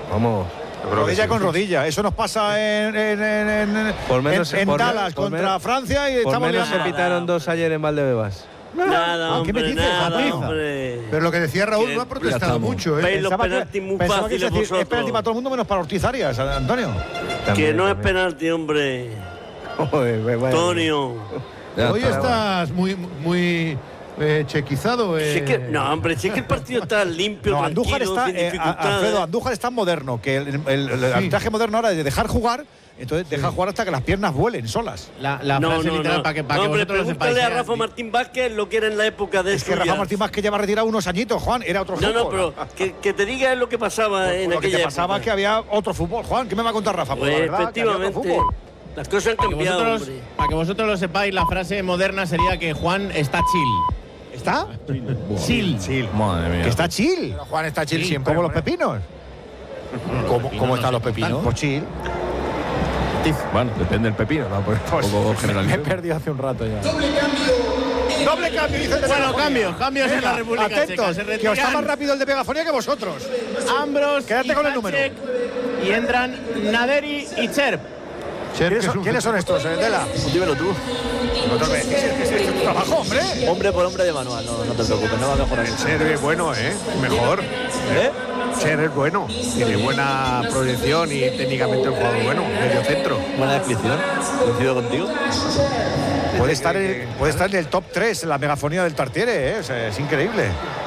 Vamos. Rodilla con rodilla. Eso nos pasa en Dallas contra Francia y por estamos menos se pitaron 2 ayer en Valdebebas. Nada, ¿qué me hombre, dices, nada, Martín? hombre. Pero lo que decía Raúl no ha protestado mucho, Veis los Pensaba penaltis muy pensaba que fáciles vosotros. es penalti para todo el mundo menos para Ortiz Arias, Antonio. Que no es penalti, hombre. Antonio. Hoy estás muy chequizado. No, hombre, si es que el partido está limpio, No, tranquilo, Andújar está, sin dificultades. Alfredo, Andújar está moderno, que el arbitraje moderno ahora es de dejar jugar, entonces deja jugar hasta que las piernas vuelen solas. La frase literal para que hombre, vosotros lo sepáis. pregúntale a Rafa Martín Vázquez lo que era en la época de Es que Rafa Martín Vázquez lleva retirado unos añitos, Juan, era otro fútbol. No, pero que te diga lo que pasaba en lo que aquella te pasaba época. que había otro fútbol, Juan. ¿Qué me va a contar Rafa? Pues la verdad, que había otro efectivamente. fútbol. Las cosas han cambiado, hombre. Para que vosotros lo sepáis, la frase moderna sería que Juan está chill. ¿Está? Chill. Madre mía. Que está chill. Pero Juan está chill siempre. Como los pepinos. ¿Cómo están los pepinos? Pues chill. Bueno, depende del pepino, ¿no? Pues, un poco Me he generalizado. perdido hace un rato ya. Doble cambio, dice el de Bueno, Megafonía. cambios en la República Checa. Atentos, Se que os está retiran más rápido el de Megafonía que vosotros. Ambros Quédate y con el número. Hacek, y entran Naderi y Cherp. ¿Quiénes son estos, Dela? Dímelo tú. ¿Es tu trabajo, hombre? Hombre por hombre de manual, no te preocupes, no va a mejorar. Ser es bueno, mejor. Ser es bueno. Tiene buena proyección y técnicamente un jugador bueno, medio centro. Buena descripción. Coincido contigo. Puede estar en el top 3 en la Megafonía del Tartiere, O sea, es increíble.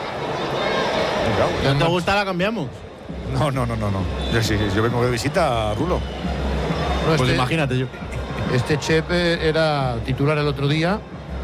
¿No te gusta la cambiamos? No. Yo vengo de visita a Rulo. No, Pues imagínate yo. Este Chep era titular el otro día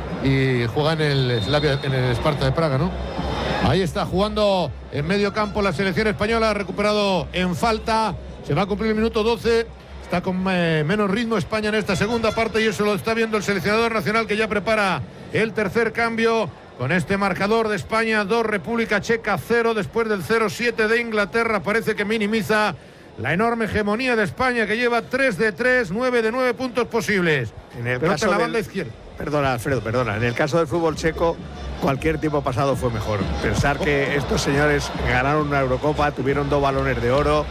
y juega en el Sparta de Praga, ¿no? Ahí está jugando en medio campo la selección española, ha recuperado en falta, se va a cumplir el minuto 12, está con menos ritmo España en esta segunda parte y eso lo está viendo el seleccionador nacional que ya prepara el tercer cambio con este marcador de España 2, República Checa 0, después del 0-7 de Inglaterra, parece que minimiza la enorme hegemonía de España que lleva 3 de 3, 9 de 9 puntos posibles. En el Pelota caso en la del- banda izquierda. Perdona, Alfredo, perdona. En el caso del fútbol checo, cualquier tiempo pasado fue mejor. Pensar que estos señores ganaron una Eurocopa, tuvieron 2 balones de oro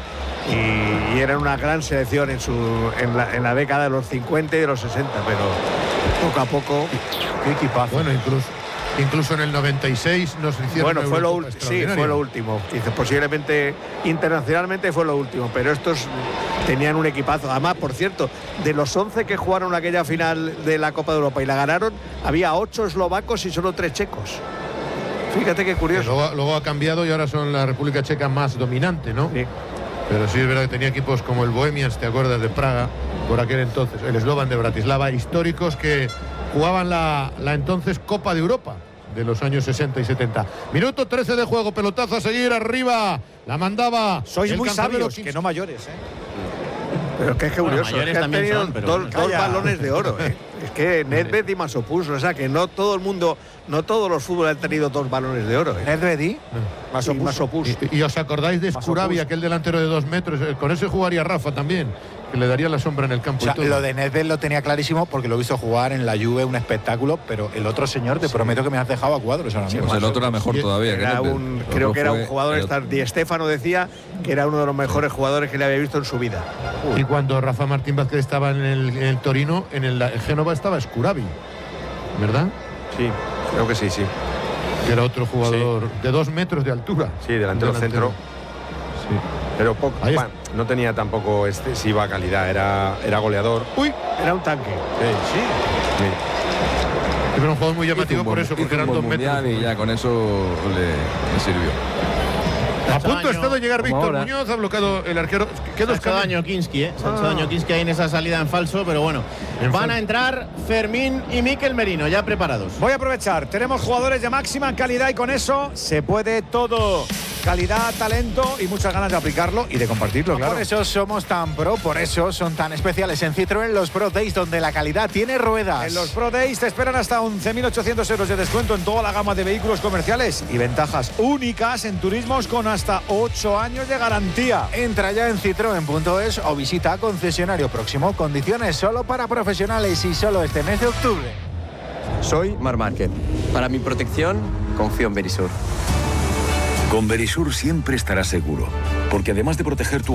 y eran una gran selección en la década de los 50 y de los 60, pero poco a poco. Qué equipazo. Bueno, incluso en el 96 nos hicieron Bueno, una fue lo Eurocopa último. Sí, extraordinaria. fue lo último. Dice, posiblemente internacionalmente fue lo último, pero estos tenían un equipazo. Además, por cierto, de los 11 que jugaron aquella final de la Copa de Europa y la ganaron, había 8 eslovacos y solo 3 checos. Fíjate qué curioso. Luego ha cambiado y ahora son la República Checa más dominante, ¿no? Sí. Pero sí es verdad que tenía equipos como el Bohemians, ¿te acuerdas? De Praga, por aquel entonces, el Slovan de Bratislava, históricos que jugaban la entonces Copa de Europa de los años 60 y 70. Minuto 13 de juego, pelotazo a seguir arriba, la mandaba. Sois el muy Cantabrio sabios, que no mayores, Pero que es curioso, mayores es que han también tenido son, pero dos bueno. balones de oro. Es que Nedved y Masopust, o sea que no todo el mundo, no todos los fútbol han tenido 2 balones de oro. Nedved Masopust. Y os acordáis de Skurabi, aquel delantero de 2 metros, con ese jugaría Rafa también, que le daría la sombra en el campo. O sea, y todo. lo de Nedved lo tenía clarísimo porque lo he visto jugar en la Juve, un espectáculo, pero el otro señor te prometo que me has dejado a cuadros ahora mismo. Pues el otro era mejor todavía. Era creo que era un jugador, Di Stéfano decía que era uno de los mejores jugadores que le había visto en su vida. Y cuando Rafa Martín Vázquez estaba en el Torino, en el Génova estaba Skurabi, ¿verdad? Sí, creo que sí. Que era otro jugador de 2 metros de altura. Sí, delantero centro. Sí. Pero poco, Ahí bueno, no tenía tampoco excesiva calidad, era goleador. Uy, Era un tanque. Sí. era un jugador muy llamativo por eso, porque eran 2 metros. Y ya con eso le sirvió. A punto está de llegar Víctor ahora. Muñoz, ha bloqueado el arquero. ¿Qué Se ha hecho daño Kinski, Se ha hecho daño Kinski ahí en esa salida en falso, pero bueno. Van a entrar Fermín y Mikel Merino, ya preparados. Voy a aprovechar. Tenemos jugadores de máxima calidad y con eso se puede todo. Calidad, talento y muchas ganas de aplicarlo y de compartirlo, claro. Por eso somos tan pro, por eso son tan especiales en Citroën los Pro Days, donde la calidad tiene ruedas. En los Pro Days te esperan hasta 11.800 euros de descuento en toda la gama de vehículos comerciales y ventajas únicas en turismos con hasta 8 años de garantía. Entra ya en citroen.es o visita concesionario próximo. Condiciones solo para profesionales y solo este mes de octubre. Soy Marc Márquez. Para mi protección, confío en Verisur. Con Verisur siempre estarás seguro, porque además de proteger tu